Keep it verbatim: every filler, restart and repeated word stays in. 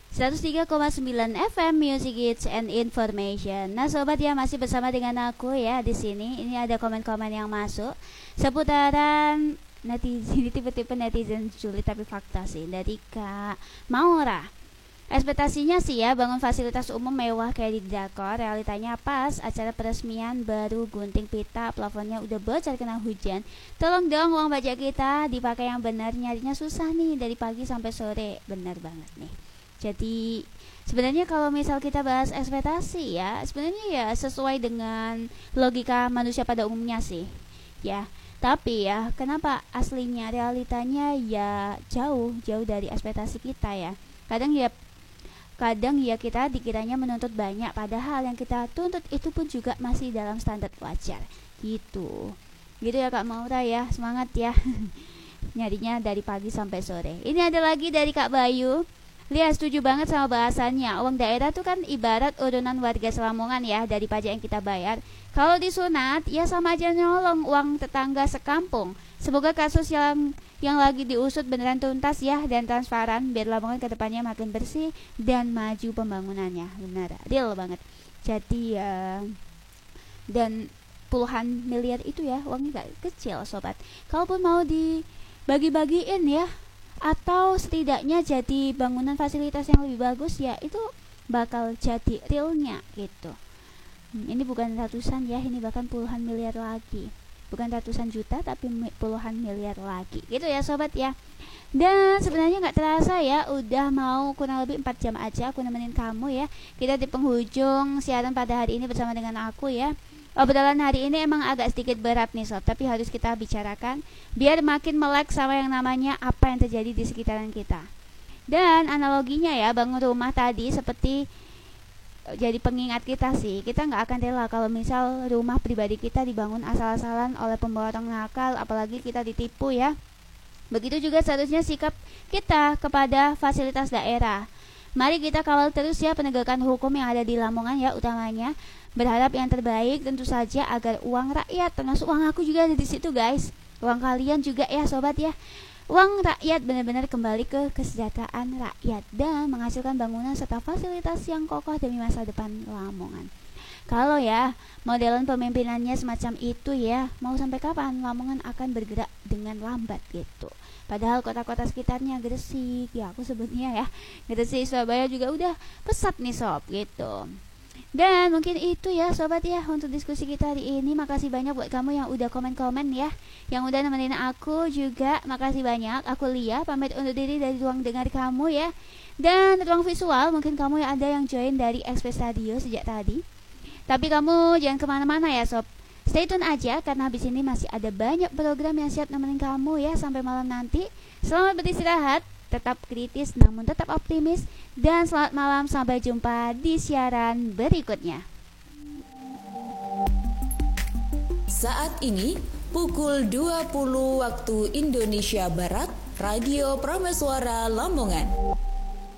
seratus tiga koma sembilan F M Music Hits and Information. Nah sobat ya, masih bersama dengan aku ya di sini. Ini ada komen-komen yang masuk seputaran netizen, tipe-tipe netizen sulit tapi fakta sih, dari Kak Maura. Ekspektasinya sih ya, bangun fasilitas umum mewah kayak di Drakor. Realitanya pas acara peresmian baru gunting pita, plafonnya udah bocor kena hujan. Tolong dong uang pajak kita dipakai yang benar, nyarinya susah nih dari pagi sampai sore. Benar banget nih. Jadi sebenarnya kalau misal kita bahas ekspektasi ya, sebenarnya ya sesuai dengan logika manusia pada umumnya sih ya. Tapi ya, kenapa aslinya realitanya ya jauh jauh dari ekspektasi kita ya. Kadang ya Kadang ya kita dikiranya menuntut banyak, padahal yang kita tuntut itu pun juga masih dalam standar wajar. Gitu. Gitu ya Kak Maura ya, semangat ya. Nyarinya dari pagi sampai sore. Ini ada lagi dari Kak Bayu. Lihat, setuju banget sama bahasannya. Uang daerah tuh kan ibarat urunan warga Selamongan ya, dari pajak yang kita bayar. Kalau disunat, ya sama aja nyolong uang tetangga sekampung. Semoga kasus yang yang lagi diusut beneran tuntas ya dan transparan, biar Lamongan kedepannya makin bersih dan maju pembangunannya. Benar, real banget. Jadi ya, dan puluhan miliar itu ya, uangnya gak kecil sobat. Kalaupun mau dibagi-bagiin ya, atau setidaknya jadi bangunan fasilitas yang lebih bagus ya, itu bakal jadi realnya gitu. hmm, Ini bukan ratusan ya, ini bahkan puluhan miliar lagi. Bukan ratusan juta tapi puluhan miliar lagi gitu ya sobat ya. Dan sebenarnya gak terasa ya, udah mau kurang lebih empat jam aja aku nemenin kamu ya. Kita di penghujung siaran pada hari ini bersama dengan aku ya. Obrolan hari ini emang agak sedikit berat nih sob, tapi harus kita bicarakan biar makin melek sama yang namanya apa yang terjadi di sekitaran kita. Dan analoginya ya, bangun rumah tadi seperti jadi pengingat kita sih. Kita nggak akan rela kalau misal rumah pribadi kita dibangun asal-asalan oleh pemborong nakal, apalagi kita ditipu ya. Begitu juga seharusnya sikap kita kepada fasilitas daerah. Mari kita kawal terus ya penegakan hukum yang ada di Lamongan ya, utamanya berharap yang terbaik tentu saja agar uang rakyat, termasuk uang aku juga ada di situ guys, uang kalian juga ya sobat ya, uang rakyat benar-benar kembali ke kesejahteraan rakyat dan menghasilkan bangunan serta fasilitas yang kokoh demi masa depan Lamongan. Kalau ya modelan pemimpinannya semacam itu ya, mau sampai kapan Lamongan akan bergerak dengan lambat gitu. Padahal kota-kota sekitarnya Gresik ya, aku sebutnya ya Gresik, Surabaya juga udah pesat nih sob gitu. Dan mungkin itu ya sobat ya untuk diskusi kita hari ini. Makasih banyak buat kamu yang udah komen-komen ya, yang udah nemenin aku juga. Makasih banyak. Aku Lia pamit undur diri dari ruang dengar kamu ya. Dan ruang visual mungkin kamu yang ada yang join dari Express Radio sejak tadi. Tapi kamu jangan kemana-mana ya sob, stay tune aja karena habis ini masih ada banyak program yang siap nemenin kamu ya sampai malam nanti. Selamat beristirahat, tetap kritis namun tetap optimis, dan selamat malam, sampai jumpa di siaran berikutnya. Saat ini pukul dua puluh waktu Indonesia Barat, Radio Prameswara Lamongan.